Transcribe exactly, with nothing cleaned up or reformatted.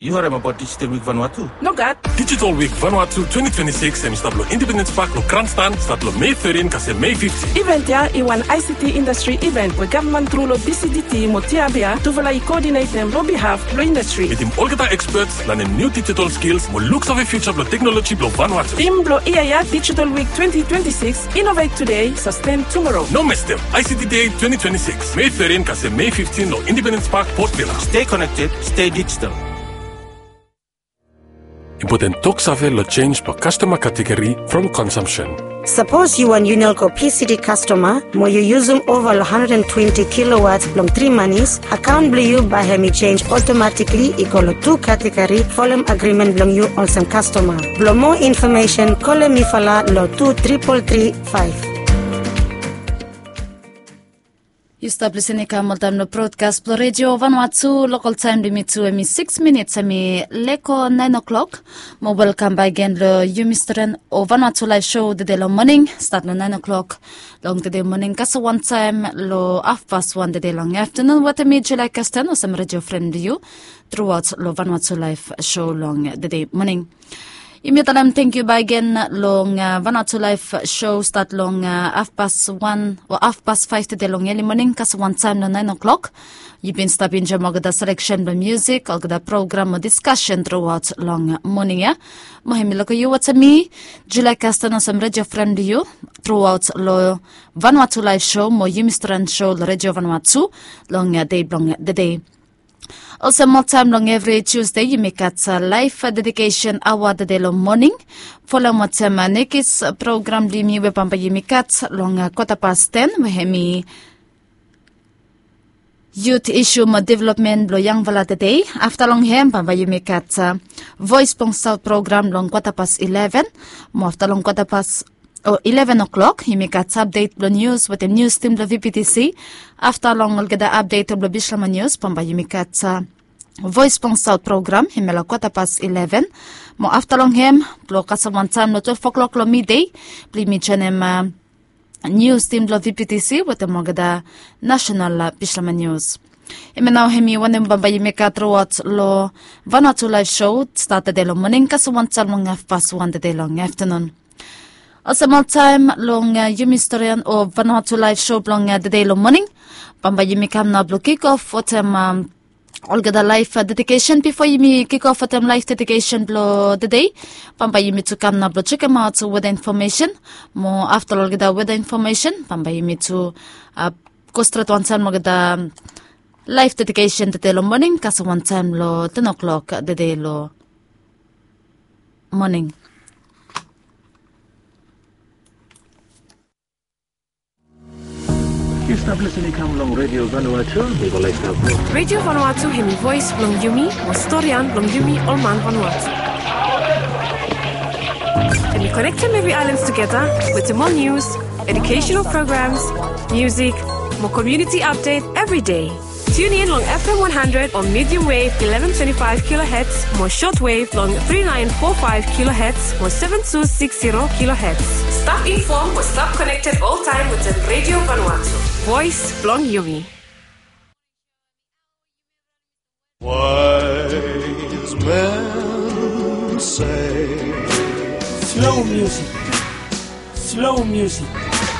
You heard about Digital Week Vanuatu? No, God. Digital Week Vanuatu twenty twenty-six em start lo Independence Park lo Kranstan start lo May thirteenth kase May fifteenth. Event ya iwan I C T industry event where government through lo B C D T mo tiabia to volai coordinate them lo behalf lo industry. With him olgeta experts learning new digital skills mo looks of a future lo technology lo Vanuatu. Team lo I A ya Digital Week twenty twenty-six innovate today, sustain tomorrow. No miss them. I C T Day twenty twenty-six May thirteenth kase May fifteenth lo Independence Park Port Villa. Stay connected, stay digital. Important talks have lo change per customer category from consumption. Suppose you are Unilco P C D customer, mo you use them over one hundred twenty kilowatts long three monies, account blue you by hemi change automatically equal to two category volume agreement long you also customer. For more information, call me fala lo two triple three five. You stop listening to Multam no broadcast Plo Radio Vanuatu local time limit to me six minutes me leko nine o'clock. Mo welcome back again lo you Mister o Vanuatu live show the day lo morning start no nine o'clock long the day morning kasa one time lo half past one the day long afternoon what me July Castan o some radio friend you throughout lo Vanuatu live show long the day morning. Imitalam thank you by again long uh, Vanuatu live show start long uh, half past one or half past five today long early morning kas one time no nine o'clock. You've been stopping jam the selection of music or the program or discussion throughout long morning ya. Mohimilo ko you what's me July Castano some radio friend you throughout lo Vanuatu live show mo you Mister show radio Vanuatu long uh, day long the day. Also, more time long every Tuesday, you make at a live dedication hour the day long morning. Follow more time nekis program di mi wepampa you make at long quarter past ten. We hemi youth issue mo development lo young vala the day. After long hem pampa you make at uh, voice pong south program long quarter past eleven. Mo after long quarter past Oh, eleven o'clock, he make at update the news with the news team the V P T C. After long, we'll get the update of the Bishlama news. Pamba, you make at uh, voice pong south program. He mela quarter past eleven. Mo after long him, blow kasa one time no twelve o'clock lo midday. Please me chanem uh, news team the V P T C with the mo get the national uh, Bishlama news. Ime now hemi one bamba you make at throughout lo Vanuatu live show start the day long morning kasa one time long half past one the day long afternoon. Also, more time long uh, you Mysterian or Vanuatu live show long uh, the day long morning. Pamba you make na blue kick off for them um, all get a live uh, dedication before you me kick off for them live dedication blow the day. Pamba you me to come na blue check them out with the information. More after all get the weather information. Pamba you me to uh, go straight one time get the live dedication the day long morning. Cause one time lo ten o'clock the day lo morning. You stop listening to long Radio Vanuatu, we will like to Radio Vanuatu, hemi voice long yumi, wastorian long yumi, Olman Vanuatu. And we connect every islands together with more news, educational programs, music, more community update every day. Tune in long F M one hundred on medium wave eleven twenty-five kilohertz, more shortwave long thirty-nine forty-five kilohertz, more seven two six zero kilohertz. Stop informed or stop connected all time with the Radio Vanuatu. Voice long yumi. Wise men say slow music, slow music.